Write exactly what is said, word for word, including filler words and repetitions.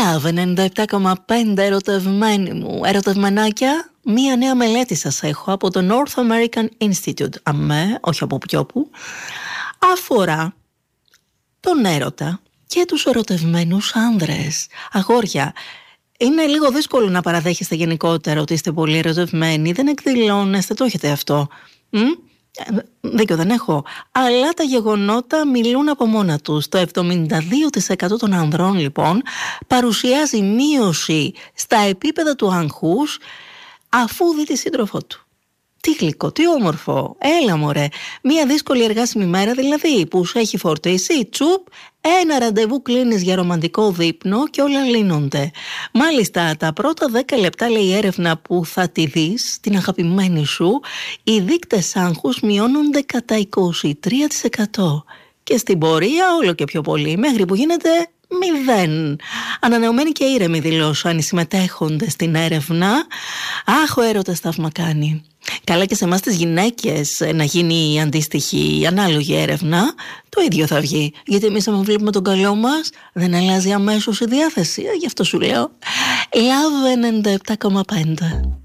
Λάβε ενενήντα επτά κόμμα πέντε, ερωτευμένοι μου. Ερωτευμενάκια, μία νέα μελέτη σας έχω από το North American Institute. Αμέ, όχι από πιόπου. Αφορά τον έρωτα και τους ερωτευμένους άνδρες. Αγόρια, είναι λίγο δύσκολο να παραδέχεστε γενικότερα ότι είστε πολύ ερωτευμένοι. Δεν εκδηλώνεστε, το έχετε αυτό. Μ? Δίκιο δεν έχω. Αλλά τα γεγονότα μιλούν από μόνα τους. Το εβδομήντα δύο τοις εκατό των ανδρών λοιπόν παρουσιάζει μείωση στα επίπεδα του αγχούς αφού δει τη σύντροφό του. Τι γλυκό, τι όμορφο. Έλα μωρέ. Μια δύσκολη εργάσιμη μέρα δηλαδή που σου έχει φορτίσει, τσουπ, ένα ραντεβού κλείνεις για ρομαντικό δείπνο και όλα λύνονται. Μάλιστα τα πρώτα δέκα λεπτά, λέει η έρευνα, που θα τη δεις, την αγαπημένη σου, οι δείκτες άγχους μειώνονται κατά είκοσι τρία τοις εκατό. Και στην πορεία όλο και πιο πολύ, μέχρι που γίνεται μηδέν. Ανανεωμένοι και ήρεμοι δηλώσαν οι συμμετέχοντες στην έρευνα. Αχ, ο έρωτας θαύμα κάνει. Καλά και σε εμάς τις γυναίκες να γίνει η αντίστοιχη, η ανάλογη έρευνα, το ίδιο θα βγει. Γιατί εμείς άμα βλέπουμε τον καλό μας, δεν αλλάζει αμέσως η διάθεση. Γι' αυτό σου λέω, Love ενενήντα επτά κόμμα πέντε.